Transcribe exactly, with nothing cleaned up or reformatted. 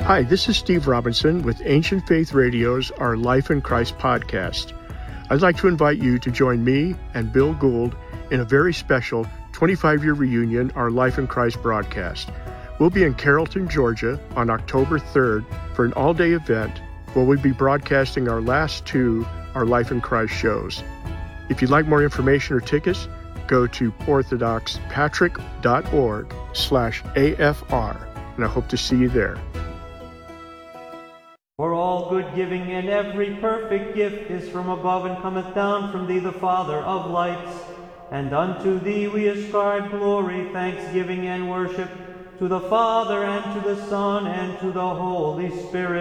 Hi, this is Steve Robinson with Ancient Faith Radio's Our Life in Christ podcast. I'd like to invite you to join me and Bill Gould in a very special twenty-five-year reunion Our Life in Christ broadcast. We'll be in Carrollton, Georgia on October third for an all-day event where we'll be broadcasting our last two Our Life in Christ shows. If you'd like more information or tickets, go to orthodoxpatrick.org slash AFR, and I hope to see you there. For all good giving and every perfect gift is from above and cometh down from thee, the Father of lights. And unto thee we ascribe glory, thanksgiving, and worship, to the Father, and to the Son, and to the Holy Spirit.